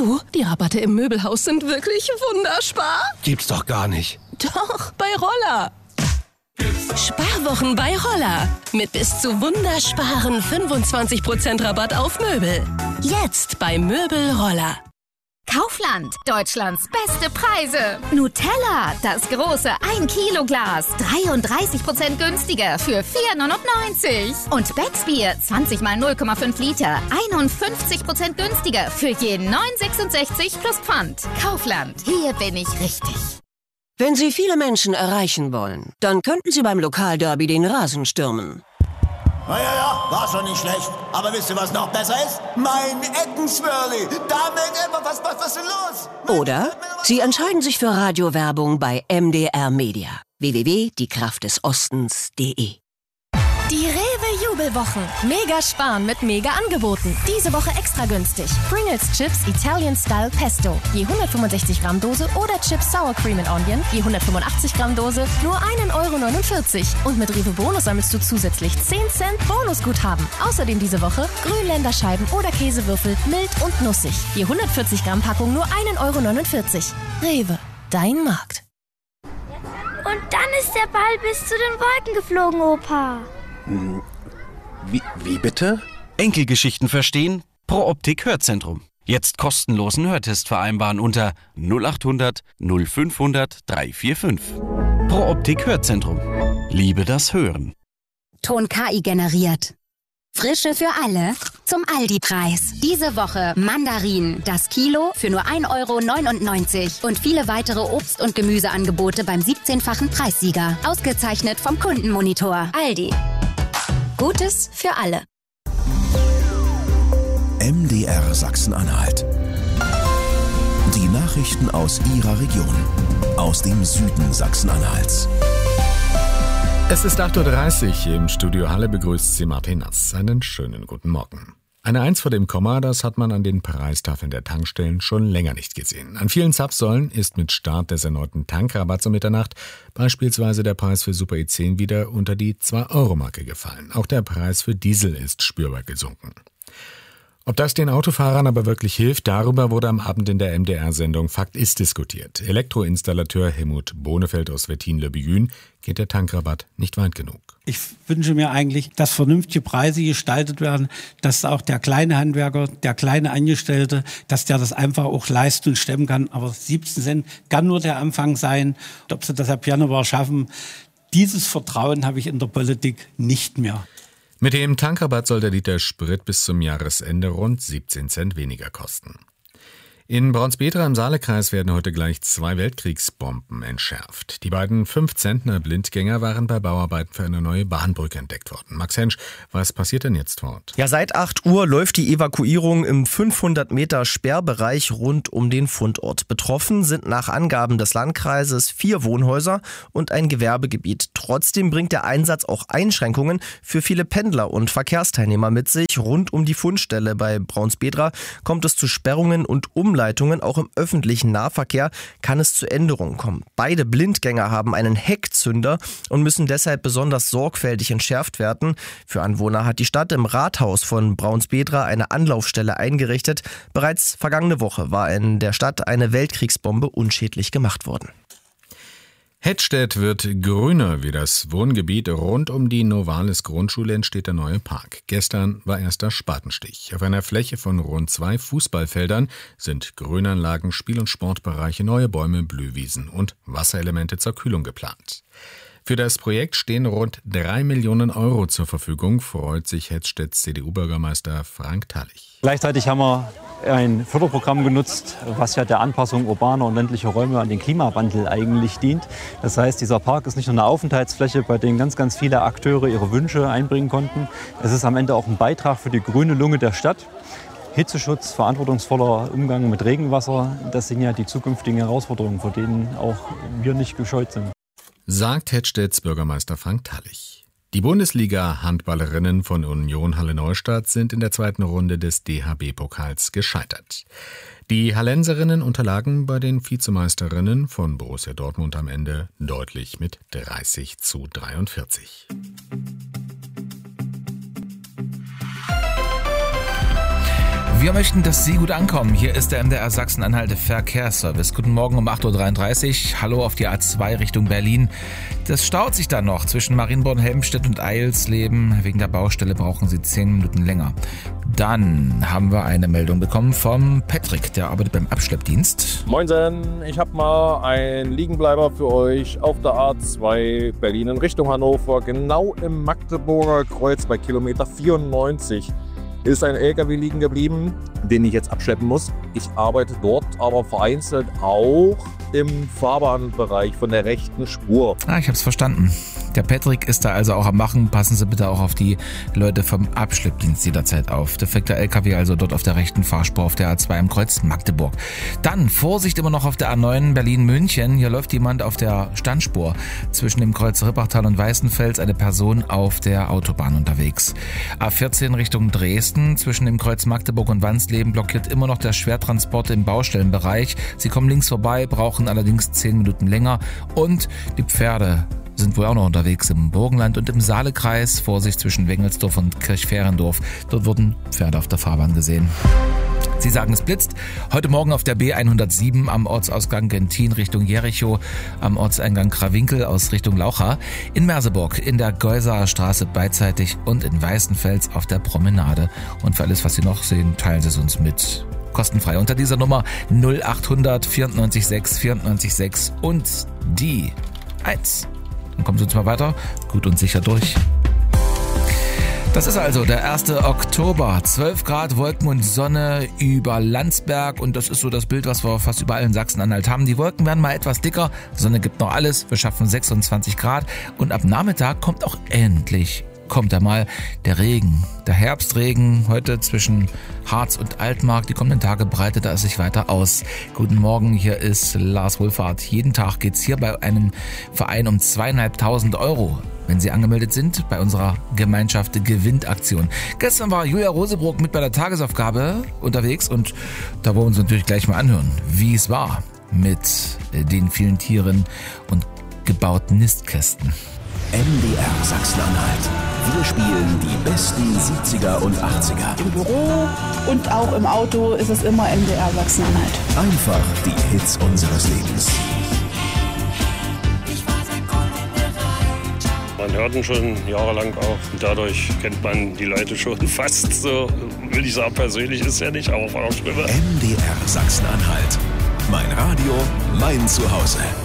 Du, die Rabatte im Möbelhaus sind wirklich wunderbar. Gibt's doch gar nicht. Doch, bei Roller. Sparwochen bei Roller. Mit bis zu wundersparen 25% Rabatt auf Möbel. Jetzt bei Möbel Roller. Kaufland, Deutschlands beste Preise. Nutella, das große 1-Kilo-Glas, 33% günstiger für 4,99. Und Becksbier, 20 mal 0,5 Liter, 51% günstiger für je 9,66 plus Pfand. Kaufland, hier bin ich richtig. Wenn Sie viele Menschen erreichen wollen, dann könnten Sie beim Lokalderby den Rasen stürmen. Ja, war schon nicht schlecht. Aber wisst ihr, was noch besser ist? Mein Eckenswirli. Damit was ist denn los? Oder Sie entscheiden sich für Radiowerbung bei MDR Media. www.diekraftdesostens.de. Die Rewe-Jubelwochen. Mega sparen mit Mega-Angeboten. Diese Woche extra günstig. Pringles Chips Italian Style Pesto. Je 165 Gramm Dose oder Chips Sour Cream and Onion. Je 185 Gramm Dose nur 1,49 €. Und mit Rewe Bonus sammelst du zusätzlich 10 Cent Bonusguthaben. Außerdem diese Woche Grünländerscheiben oder Käsewürfel mild und nussig. Je 140 Gramm Packung nur 1,49 €. Rewe, dein Markt. Und dann ist der Ball bis zu den Wolken geflogen, Opa. Wie bitte? Enkelgeschichten verstehen? Pro Optik Hörzentrum. Jetzt kostenlosen Hörtest vereinbaren unter 0800 0500 345. Pro Optik Hörzentrum. Liebe das Hören. Ton KI generiert. Frische für alle zum Aldi-Preis. Diese Woche Mandarinen, das Kilo für nur 1,99 € und viele weitere Obst- und Gemüseangebote beim 17-fachen Preissieger. Ausgezeichnet vom Kundenmonitor. Aldi. Gutes für alle. MDR Sachsen-Anhalt. Die Nachrichten aus Ihrer Region. Aus dem Süden Sachsen-Anhalts. Es ist 8:30 Uhr. Im Studio Halle begrüßt Sie Martin Nass. Einen schönen guten Morgen. Eine 1 vor dem Komma, das hat man an den Preistafeln der Tankstellen schon länger nicht gesehen. An vielen Zapfsäulen ist mit Start des erneuten Tankrabatts um Mitternacht beispielsweise der Preis für Super E10 wieder unter die 2-Euro-Marke gefallen. Auch der Preis für Diesel ist spürbar gesunken. Ob das den Autofahrern aber wirklich hilft, darüber wurde am Abend in der MDR-Sendung Fakt ist diskutiert. Elektroinstallateur Helmut Bohnefeld aus Wettin-le-Biyün geht der Tankrabatt nicht weit genug. Ich wünsche mir eigentlich, dass vernünftige Preise gestaltet werden, dass auch der kleine Handwerker, der kleine Angestellte, dass der das einfach auch leisten und stemmen kann. Aber 17 Cent kann nur der Anfang sein. Ob sie das ab Januar schaffen, dieses Vertrauen habe ich in der Politik nicht mehr. Mit dem Tankrabatt soll der Liter Sprit bis zum Jahresende rund 17 Cent weniger kosten. In Braunsbedra im Saalekreis werden heute gleich 2 Weltkriegsbomben entschärft. Die beiden 5-Zentner-Blindgänger waren bei Bauarbeiten für eine neue Bahnbrücke entdeckt worden. Max Hensch, was passiert denn jetzt vor Ort? Ja, seit 8 Uhr läuft die Evakuierung im 500-Meter-Sperrbereich rund um den Fundort. Betroffen sind nach Angaben des Landkreises 4 Wohnhäuser und ein Gewerbegebiet. Trotzdem bringt der Einsatz auch Einschränkungen für viele Pendler und Verkehrsteilnehmer mit sich. Rund um die Fundstelle bei Braunsbedra kommt es zu Sperrungen und Umleitungen. Auch im öffentlichen Nahverkehr kann es zu Änderungen kommen. Beide Blindgänger haben einen Heckzünder und müssen deshalb besonders sorgfältig entschärft werden. Für Anwohner hat die Stadt im Rathaus von Braunsbedra eine Anlaufstelle eingerichtet. Bereits vergangene Woche war in der Stadt eine Weltkriegsbombe unschädlich gemacht worden. Hettstedt wird grüner. Wie das Wohngebiet rund um die Novalis Grundschule entsteht der neue Park. Gestern war erster Spatenstich. Auf einer Fläche von rund 2 Fußballfeldern sind Grünanlagen, Spiel- und Sportbereiche, neue Bäume, Blühwiesen und Wasserelemente zur Kühlung geplant. Für das Projekt stehen rund 3 Millionen € zur Verfügung, freut sich Hettstedts CDU-Bürgermeister Frank Tallich. Gleichzeitig haben wir ein Förderprogramm genutzt, was ja der Anpassung urbaner und ländlicher Räume an den Klimawandel eigentlich dient. Das heißt, dieser Park ist nicht nur eine Aufenthaltsfläche, bei der ganz viele Akteure ihre Wünsche einbringen konnten. Es ist am Ende auch ein Beitrag für die grüne Lunge der Stadt. Hitzeschutz, verantwortungsvoller Umgang mit Regenwasser, das sind ja die zukünftigen Herausforderungen, vor denen auch wir nicht gescheut sind. Sagt Hettstedts Bürgermeister Frank Tallich. Die Bundesliga-Handballerinnen von Union Halle-Neustadt sind in der zweiten Runde des DHB-Pokals gescheitert. Die Hallenserinnen unterlagen bei den Vizemeisterinnen von Borussia Dortmund am Ende deutlich mit 30:43. Wir möchten, dass Sie gut ankommen. Hier ist der MDR Sachsen-Anhalt Verkehrsservice. Guten Morgen um 8.33 Uhr. Hallo auf die A2 Richtung Berlin. Das staut sich dann noch zwischen Marienborn, Helmstedt und Eilsleben. Wegen der Baustelle brauchen Sie 10 Minuten länger. Dann haben wir eine Meldung bekommen vom Patrick, der arbeitet beim Abschleppdienst. Moinsen, ich habe mal einen Liegenbleiber für euch auf der A2 Berlin in Richtung Hannover. Genau im Magdeburger Kreuz bei Kilometer 94 ist ein LKW liegen geblieben, den ich jetzt abschleppen muss. Ich arbeite dort aber vereinzelt auch im Fahrbahnbereich von der rechten Spur. Ich habe es verstanden. Der Patrick ist da also auch am Machen. Passen Sie bitte auch auf die Leute vom Abschleppdienst jederzeit auf. Defekter LKW also dort auf der rechten Fahrspur auf der A2 im Kreuz Magdeburg. Dann Vorsicht immer noch auf der A9 Berlin-München. Hier läuft jemand auf der Standspur zwischen dem Kreuz Rippachtal und Weißenfels. Eine Person auf der Autobahn unterwegs. A14 Richtung Dresden. Zwischen dem Kreuz Magdeburg und Wansleben blockiert immer noch der Schwertransport im Baustellenbereich. Sie kommen links vorbei, brauchen allerdings 10 Minuten länger. Und die Pferde sind wohl auch noch unterwegs im Burgenland und im Saalekreis. Vorsicht zwischen Wengelsdorf und Kirchferendorf. Dort wurden Pferde auf der Fahrbahn gesehen. Sie sagen, es blitzt. Heute Morgen auf der B107 am Ortsausgang Gentin Richtung Jericho, am Ortseingang Krawinkel aus Richtung Laucha, in Merseburg in der Geusaer Straße beidseitig und in Weißenfels auf der Promenade. Und für alles, was Sie noch sehen, teilen Sie es uns mit. Kostenfrei unter dieser Nummer 0800 94 6 94 6 und die 1. Dann kommen Sie uns mal weiter, gut und sicher durch. Das ist also der 1. Oktober, 12 Grad, Wolken und Sonne über Landsberg und das ist so das Bild, was wir fast überall in Sachsen-Anhalt haben. Die Wolken werden mal etwas dicker, Sonne gibt noch alles, wir schaffen 26 Grad und ab Nachmittag kommt mal der Regen, der Herbstregen, heute zwischen Harz und Altmark. Die kommenden Tage breitet er sich weiter aus. Guten Morgen, hier ist Lars Wohlfahrt. Jeden Tag geht's hier bei einem Verein um 2.500 €. Wenn Sie angemeldet sind bei unserer Gemeinschaft Gewinnt-Aktion. Gestern war Julia Rosebrook mit bei der Tagesaufgabe unterwegs und da wollen wir uns natürlich gleich mal anhören, wie es war mit den vielen Tieren und gebauten Nistkästen. MDR Sachsen-Anhalt. Wir spielen die besten 70er und 80er. Im Büro und auch im Auto ist es immer MDR Sachsen-Anhalt. Einfach die Hits unseres Lebens. Man hört ihn schon jahrelang auch und dadurch kennt man die Leute schon fast so, will ich sagen, persönlich ist ja nicht, aber auf einer Stimme. MDR Sachsen-Anhalt. Mein Radio, mein Zuhause.